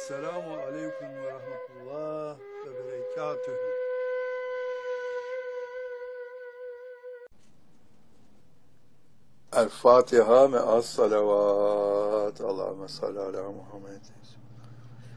Esselamu aleyküm ve rahmetullah ve berekatühü. El Fatiha me'as salavat. Allahümme salli ala Muhammed.